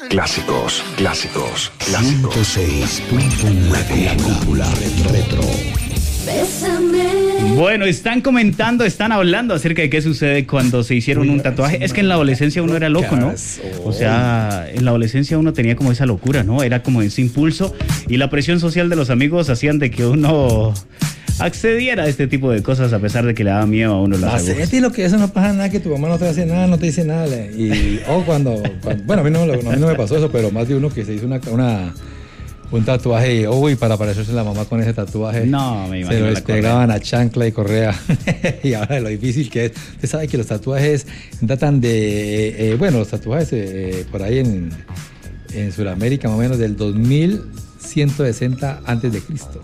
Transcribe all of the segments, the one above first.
Clásicos. 106.9 La Cúpula Retro. Bueno, están hablando acerca de qué sucede cuando se hicieron un tatuaje. Es que en la adolescencia uno era loco, ¿no? O sea, en la adolescencia uno tenía como esa locura, ¿no? Era como ese impulso y la presión social de los amigos hacían de que uno accediera a este tipo de cosas a pesar de que le daba miedo a uno las agujas. Hacete lo que eso no pasa nada, que tu mamá no te hace nada, no te dice nada. Y cuando bueno, a mí no me pasó eso, pero más de uno que se hizo un tatuaje y para parecerse la mamá con ese tatuaje. No, me imagino. Se lo despegaban a chancla y correa. Y ahora lo difícil que es. Usted sabe que los tatuajes datan de, los tatuajes por ahí en Sudamérica, más o menos del 2160 antes de Cristo.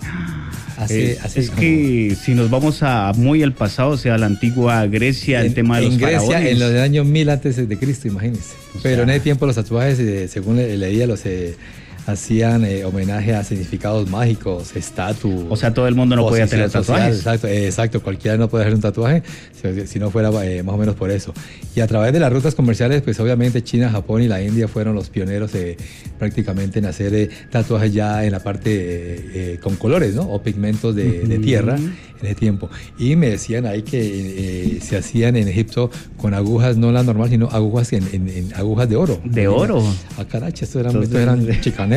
Es que si nos vamos muy al pasado, o sea, la antigua Grecia, el tema de los Grecia, faraones. en los años 1000 antes de Cristo, imagínense. Pero en ese tiempo los tatuajes, según leía, hacían homenaje a significados mágicos, estatus. O sea, todo el mundo no podía tener tatuajes. Exacto, cualquiera no puede hacer un tatuaje si no fuera más o menos por eso. Y a través de las rutas comerciales, pues obviamente China, Japón y la India fueron los pioneros prácticamente en hacer tatuajes ya en la parte con colores, ¿no? O pigmentos de tierra en ese tiempo. Y me decían ahí que se hacían en Egipto con agujas, no las normales, sino agujas en agujas de oro. ¿De oro? Ah, caracha, estos eran chicaneros.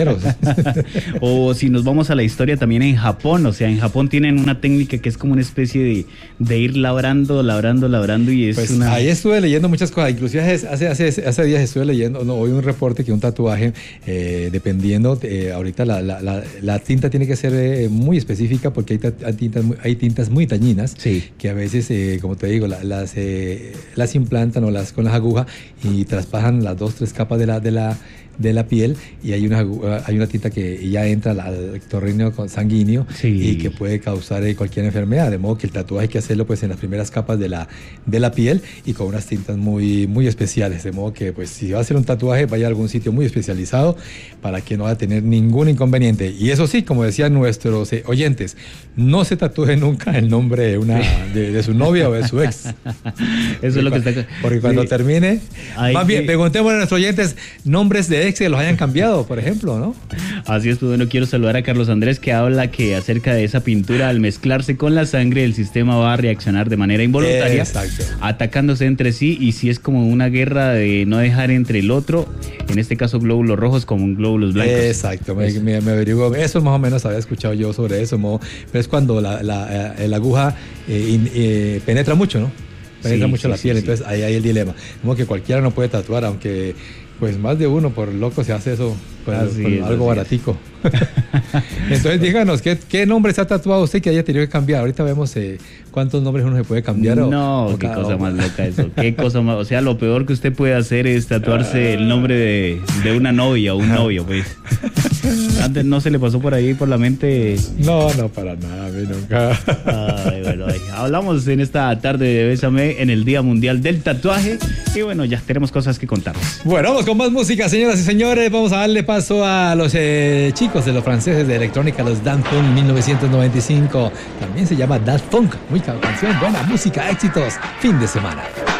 O si nos vamos a la historia también en Japón, o sea, en Japón tienen una técnica que es como una especie de ir labrando y es pues ahí estuve leyendo muchas cosas, inclusive hace días estuve leyendo, hoy un reporte que un tatuaje, dependiendo, ahorita la tinta tiene que ser muy específica porque hay tintas muy dañinas, sí, que a veces, como te digo, las implantan con las agujas y traspasan las 2-3 capas de la piel, y hay una tinta que ya entra al torrente sanguíneo, sí, y que puede causar cualquier enfermedad, de modo que el tatuaje hay que hacerlo pues en las primeras capas de la piel y con unas tintas muy, muy especiales, de modo que pues si va a hacer un tatuaje vaya a algún sitio muy especializado para que no va a tener ningún inconveniente. Y eso sí, como decían nuestros oyentes, no se tatúe nunca el nombre de su novia o de su ex. Eso es lo que está... Porque cuando termine, más bien, preguntémosle a nuestros oyentes nombres de ex que los hayan cambiado, por ejemplo, ¿no? Así es, pues bueno, quiero saludar a Carlos Andrés, que habla que acerca de esa pintura, al mezclarse con la sangre, el sistema va a reaccionar de manera involuntaria, atacándose entre sí, y si es como una guerra de no dejar entre el otro, en este caso glóbulos rojos como un glóbulos blancos. Exacto, me averiguo, eso más o menos había escuchado yo sobre eso, pero es cuando la aguja penetra mucho, ¿no? Penetra mucho la piel, entonces ahí hay el dilema. Como que cualquiera no puede tatuar, aunque pues más de uno por loco se hace eso por algo baratico. Entonces díganos, ¿qué nombre se ha tatuado usted que haya tenido que cambiar? Ahorita vemos cuántos nombres uno se puede cambiar. Qué cosa más loca eso. Qué cosa más, o sea, lo peor que usted puede hacer es tatuarse el nombre de una novia o un novio, pues. Antes no se le pasó por ahí por la mente. No, para nada, a mí nunca. Hablamos en esta tarde de Bésame en el Día Mundial del Tatuaje. Y bueno, ya tenemos cosas que contarles. Bueno, vamos con más música, señoras y señores. Vamos a darle paso a los chicos de los franceses de electrónica, los Daft Punk 1995. También se llama Daft Punk. Muy canción, buena música, éxitos, fin de semana.